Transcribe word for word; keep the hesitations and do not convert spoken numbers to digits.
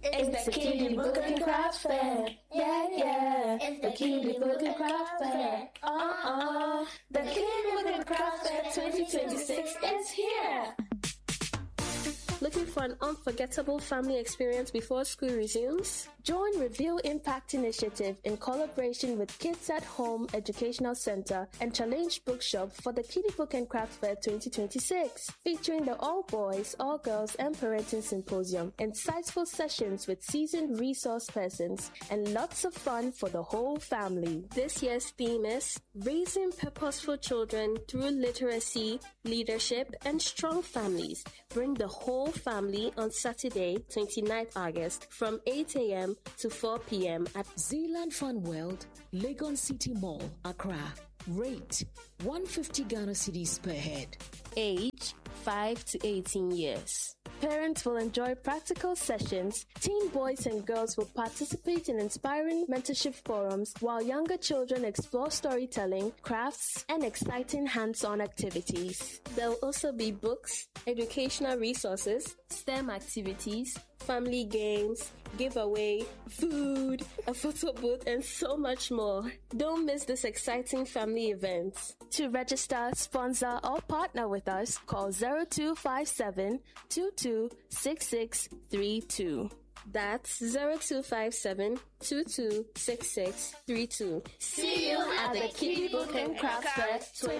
It's the Kiddie Book and Craft Fair. Yeah, yeah. It's the Kiddie Book and Craft Fair. Uh-uh. The Kiddie Book and Craft Fair twenty twenty-six is here. Looking for an unforgettable family experience before school resumes? Join Reveal Impact Initiative in collaboration with Kids at Home Educational Center and Challenge Bookshop for the Kiddie Book and Craft Fair twenty twenty-six, featuring the All Boys, All Girls and Parenting Symposium, insightful sessions with seasoned resource persons, and lots of fun for the whole family. This year's theme is Raising Purposeful Children Through Literacy, Leadership, and Strong Families. Bring the whole family on Saturday, twenty-ninth August from eight a.m. to four p.m. at Zealand Fun World, Legon City Mall, Accra. Rate one hundred fifty Ghana cedis per head. Age five to eighteen years. Parents will enjoy practical sessions. Teen boys and girls will participate in inspiring mentorship forums, while younger children explore storytelling, crafts, and exciting hands-on activities. There will also be books, educational resources, STEM activities, family games, giveaway, food, a photo booth, and so much more. Don't miss this exciting family event. To register, sponsor, or partner with us, call zero two five seven, two two six six three two. That's zero two five seven, two two six six three two. See you at the Kiddie Book and Craft Fair